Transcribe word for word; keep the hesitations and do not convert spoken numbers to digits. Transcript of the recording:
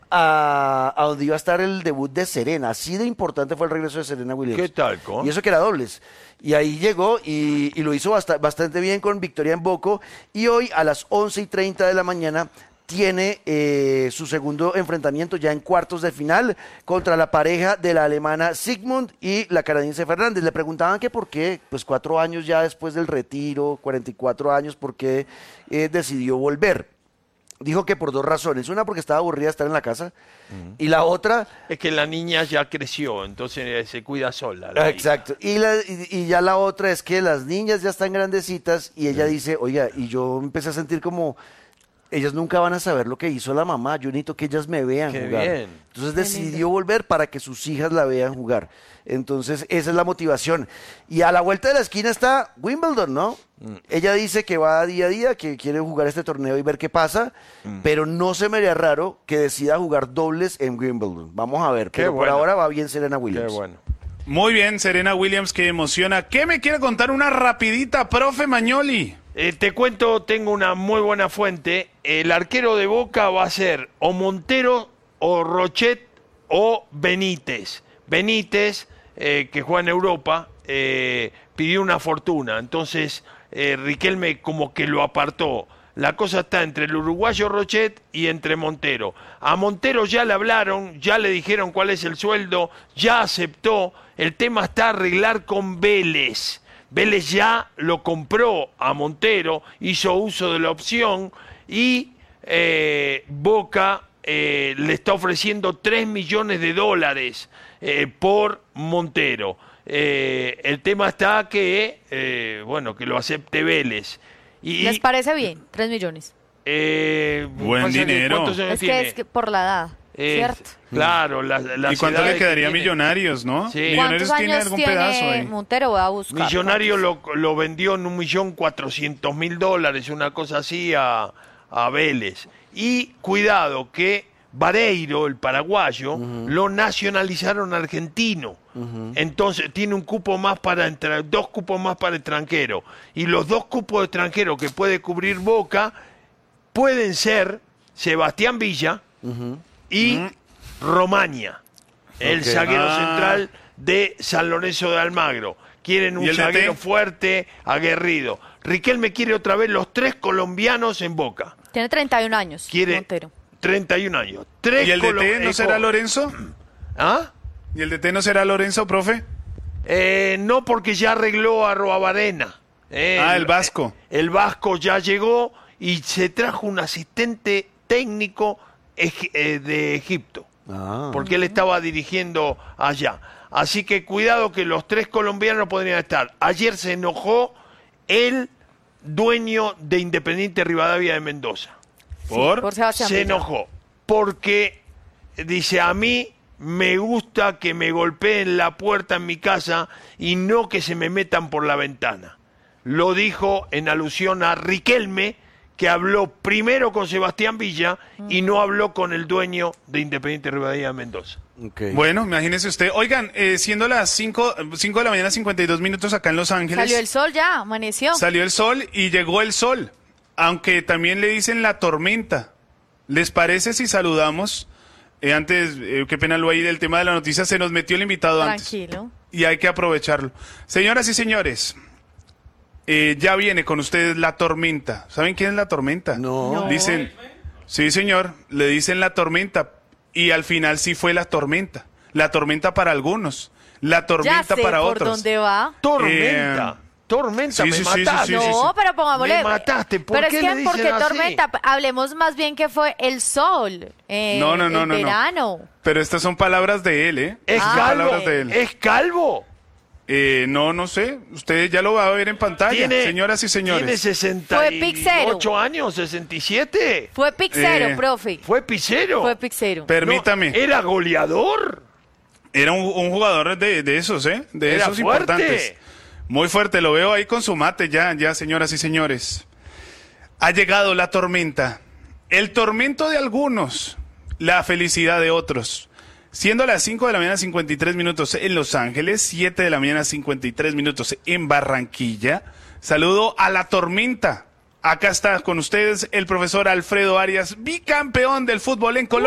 a, a donde iba a estar el debut de Serena. Así de importante fue el regreso de Serena Williams. ¿Qué tal, con? Y eso que era dobles. Y ahí llegó y, y lo hizo bast- bastante bien con victoria en Boko. Y hoy a las once y treinta de la mañana tiene eh, su segundo enfrentamiento ya en cuartos de final contra la pareja de la alemana Sigmund y la canadiense Fernández. Le preguntaban que por qué, pues cuatro años ya después del retiro, cuarenta y cuatro años, por qué eh, decidió volver. Dijo que por dos razones. Una, porque estaba aburrida de estar en la casa. Uh-huh. Y la otra... Es que la niña ya creció, entonces se cuida sola. La exacto. Y, la, y, y ya la otra es que las niñas ya están grandecitas y ella uh-huh. dice, oiga, y yo empecé a sentir como... ellas nunca van a saber lo que hizo la mamá, yo necesito que ellas me vean Qué jugar. Bien. Entonces decidió volver para que sus hijas la vean jugar. Entonces esa es la motivación. Y a la vuelta de la esquina está Wimbledon, ¿no? Mm. Ella dice que va día a día, que quiere jugar este torneo y ver qué pasa, mm. pero no se me haría raro que decida jugar dobles en Wimbledon. Vamos a ver, qué pero bueno. por ahora va bien Serena Williams. Qué bueno. Muy bien, Serena Williams, que emociona. ¿Qué me quiere contar una rapidita, profe Magnoli? Eh, te cuento, tengo una muy buena fuente. El arquero de Boca va a ser o Montero, o Rochet, o Benítez. Benítez, eh, que juega en Europa, eh, pidió una fortuna. Entonces, eh, Riquelme como que lo apartó. La cosa está entre el uruguayo Rochet y entre Montero. A Montero ya le hablaron, ya le dijeron cuál es el sueldo, ya aceptó. El tema está a arreglar con Vélez. Vélez ya lo compró a Montero, hizo uso de la opción y eh, Boca eh, le está ofreciendo tres millones de dólares eh, por Montero. Eh, el tema está que, eh, bueno, que lo acepte Vélez. Y, ¿les parece bien? tres millones. Eh, Buen dinero. Es que, es que por la edad, eh, ¿cierto? Claro. La, la ¿Y cuánto le quedaría a Millonarios, no? Sí. Millonarios tiene algún tiene pedazo ahí. Montero va a buscar. Millonario lo, lo vendió en un millón cuatrocientos mil dólares, una cosa así, a, a Vélez. Y cuidado que Vareiro, el paraguayo, uh-huh. lo nacionalizaron argentino. Uh-huh. Entonces tiene un cupo más para entra- dos cupos más para extranjero. Y los dos cupos extranjeros que puede cubrir Boca pueden ser Sebastián Villa uh-huh. y uh-huh. Romaña, el okay. zaguero ah. central de San Lorenzo de Almagro. Quieren un zaguero fuerte, aguerrido. Riquelme quiere otra vez los tres colombianos en Boca. Tiene treinta y un años, quiere Montero. treinta y un años. Tres ¿Y el Colom- D T no será Lorenzo? ¿Ah? ¿Y el D T no será Lorenzo, profe? Eh, no, porque ya arregló a Roavarena. Eh, ah, el vasco. El, el vasco ya llegó y se trajo un asistente técnico eg- eh, de Egipto. Ah. Porque él estaba dirigiendo allá. Así que cuidado que los tres colombianos podrían estar. Ayer se enojó el dueño de Independiente Rivadavia de Mendoza. ¿Por? Sí, por Sebastián se Villa. enojó porque dice, a mí me gusta que me golpeen la puerta en mi casa y no que se me metan por la ventana. Lo dijo en alusión a Riquelme, que habló primero con Sebastián Villa y no habló con el dueño de Independiente Rivadavia de Mendoza. Okay. Bueno, imagínese usted. Oigan, eh, siendo las cinco de la mañana, cincuenta y dos minutos acá en Los Ángeles. Salió el sol ya, amaneció. Salió el sol y llegó el sol, aunque también le dicen la tormenta. ¿Les parece si saludamos? Eh, antes, eh, qué pena lo ahí del tema de la noticia, se nos metió el invitado antes. Tranquilo. Y hay que aprovecharlo. Señoras y señores, eh, ya viene con ustedes la tormenta. ¿Saben quién es la tormenta? No. no. Dicen, sí señor, le dicen la tormenta. Y al final sí fue la tormenta. La tormenta para algunos, la tormenta ya sé para por otros. dónde va. Tormenta. Eh, tormenta, sí, me sí, mataste. sí, sí, sí, no, sí. pero pongámosle. Me mataste. ¿Por pero qué es que, le ¿por dicen qué así? tormenta? Hablemos más bien que fue el sol. Eh, no, no, no, el no, verano. no. Pero estas son palabras de él, ¿eh? ¿Es Ah, calvo? palabras de él. ¿Es calvo? Eh, no, no sé. Usted ya lo va a ver en pantalla, ¿Tiene, señoras y señores. ¿Tiene sesenta Fue y pixero. ocho años? ¿sesenta y siete? Fue pixero, Eh, profe. ¿Fue pichero? Fue pixero. Permítame. No, ¿era goleador? Era un, un jugador de, de esos, ¿eh? De Era esos fuerte. importantes. Muy fuerte, lo veo ahí con su mate ya, ya, señoras y señores. Ha llegado la tormenta. El tormento de algunos, la felicidad de otros. Siendo las cinco de la mañana cincuenta y tres minutos en Los Ángeles, siete de la mañana cincuenta y tres minutos en Barranquilla. Saludo a la tormenta. Acá está con ustedes el profesor Alfredo Arias, bicampeón del fútbol en Colombia.